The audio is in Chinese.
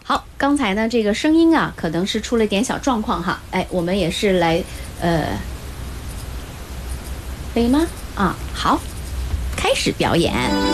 好，刚才呢这个声音啊，可能是出了点小状况哈。哎，我们也是来可以吗？啊，好，开始表演。